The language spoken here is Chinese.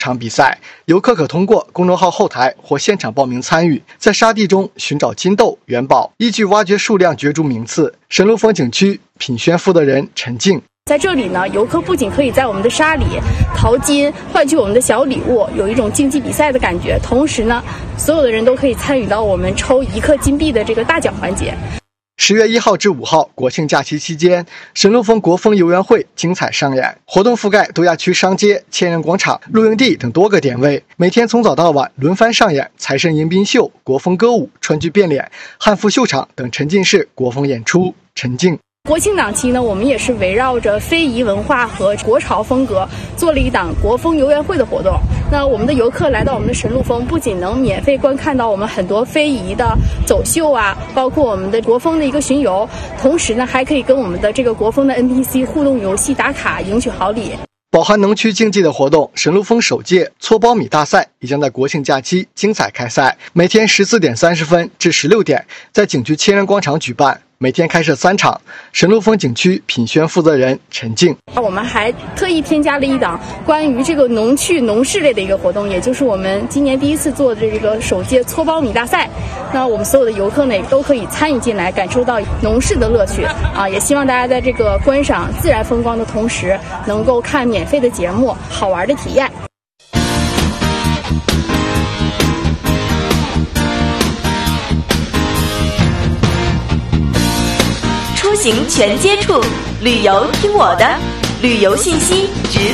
场比赛，游客可通过公众号后台或现场报名参与，在沙地中寻找金豆、元宝，依据挖掘数量角逐名次。神鹿峰景区品宣负责人陈静。 在这里呢，游客不仅可以在我们的沙里淘金，换取我们的小礼物，有一种竞技比赛的感觉。同时呢，所有的人都可以参与到我们抽1克金币的这个大奖环节。 10月1号至5号国庆假期期间，神鹿峰国风游园会精彩上演，活动覆盖东亚区商街、千人广场、露营地等多个点位，每天从早到晚轮番上演财神迎宾秀、国风歌舞、川剧变脸、汉服秀场等沉浸式国风演出。陈静。 国庆档期呢，我们也是围绕着非遗文化和国潮风格做了一档国风游园会的活动。那我们的游客来到我们的神鹿峰，不仅能免费观看到我们很多非遗的走秀啊，包括我们的国风的一个巡游，同时呢，还可以跟我们的这个国风的 NPC 互动游戏打卡，赢取好礼。 饱含农区竞技的活动，神鹿峰首届搓苞米大赛也将在国庆假期精彩开赛，每天14点30分至16点在景区千人广场举办。每天开设3场。神鹿峰景区品宣负责人陈静。 我们还特意添加了一档关于这个农趣农事类的一个活动，也就是我们今年第一次做的这个首届搓苞米大赛。那我们所有的游客呢都可以参与进来，感受到农事的乐趣啊！也希望大家在这个观赏自然风光的同时，能够看免费的节目，好玩的体验。 出行全接触，旅游听我的，旅游信息直